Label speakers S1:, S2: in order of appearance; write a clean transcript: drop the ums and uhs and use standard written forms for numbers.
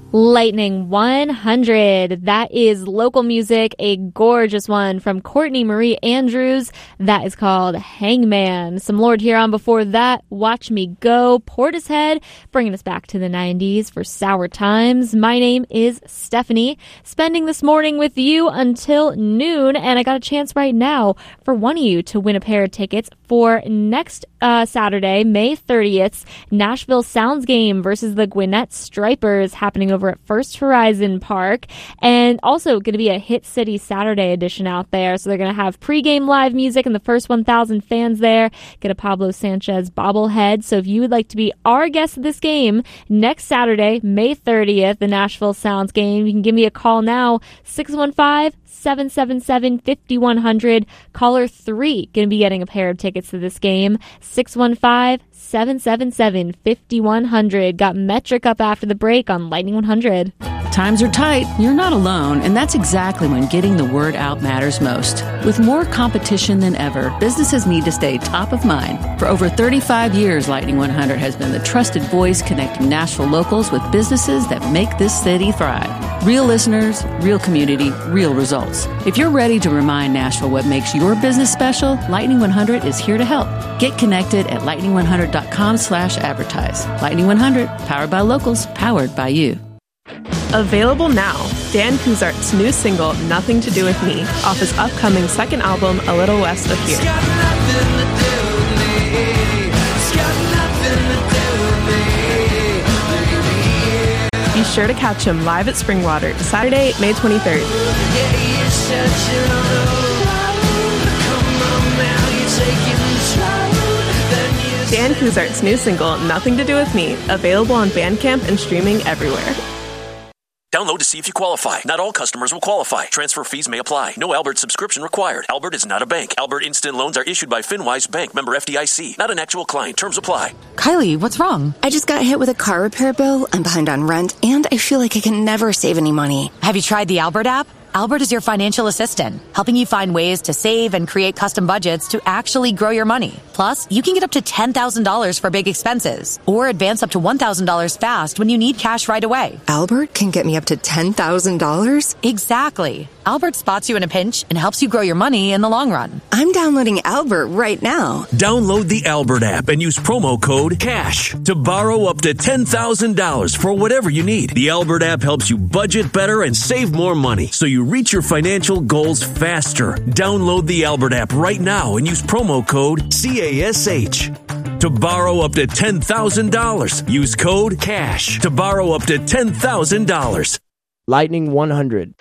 S1: Lightning 100. That is local music, a gorgeous one from Courtney Marie Andrews. That is called Hangman. Some Lord Huron before that. Watch Me Go. Portishead, bringing us back to the 90s for Sour Times. My name is Stephanie, spending this morning with you until noon, and I got a chance right now for one of you to win a pair of tickets for next Saturday, May 30th, Nashville Sounds game versus the Gwinnett Stripers, happening over at First Horizon Park, and also going to be a Hit City Saturday edition out there. So they're going to have pregame live music and the first 1,000 fans there get a Pablo Sanchez bobblehead. So if you would like to be our guest at this game next Saturday, May 30th, the Nashville Sounds game, you can give me a call now, 615-777-5100. Caller 3 going to be getting a pair of tickets to this game, 615-777-5100. Got Metric up after the break on Lightning 100.
S2: Times are tight. You're not alone, and that's exactly when getting the word out matters most. With more competition than ever, businesses need to stay top of mind. For over 35 years, Lightning 100 has been the trusted voice connecting Nashville locals with businesses that make this city thrive. Real listeners, real community, real results. If you're ready to remind Nashville what makes your business special, Lightning 100 is here to help. Get connected at lightning100.com/advertise. Lightning 100, powered by locals, powered by you.
S3: Available now, Dan Kuzart's new single, Nothing to Do With Me, off his upcoming second album, A Little West of Here. Be sure to catch him live at Springwater, Saturday, May 23rd. Dan Kuzart's new single, Nothing to Do With Me, available on Bandcamp and streaming everywhere.
S4: Download to see if you qualify. Not all customers will qualify. Transfer fees may apply. No Albert subscription required. Albert is not a bank. Albert Instant Loans are issued by FinWise Bank, member FDIC. Not an actual client. Terms apply.
S5: Kylie, what's wrong?
S6: I just got hit with a car repair bill. I'm behind on rent, and I feel like I can never save any money.
S5: Have you tried the Albert app? Albert is your financial assistant, helping you find ways to save and create custom budgets to actually grow your money. Plus, you can get up to $10,000 for big expenses, or advance up to $1,000 fast when you need cash right away.
S6: Albert can get me up to $10,000?
S5: Exactly. Albert spots you in a pinch and helps you grow your money in the long run.
S6: I'm downloading Albert right now.
S4: Download the Albert app and use promo code CASH to borrow up to $10,000 for whatever you need. The Albert app helps you budget better and save more money, so you reach your financial goals faster. Download the Albert app right now and use promo code CASH to borrow up to $10,000. Use code CASH to borrow up to $10,000.
S7: Lightning 100.